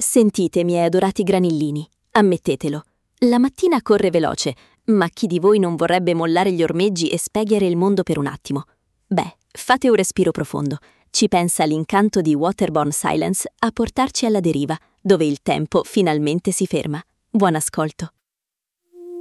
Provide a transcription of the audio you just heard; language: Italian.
Sentite, miei adorati granillini, ammettetelo. La mattina corre veloce, ma chi di voi non vorrebbe mollare gli ormeggi e speghiare il mondo per un attimo? Beh, fate un respiro profondo. Ci pensa l'incanto di Waterborne Silence a portarci alla deriva, dove il tempo finalmente si ferma. Buon ascolto.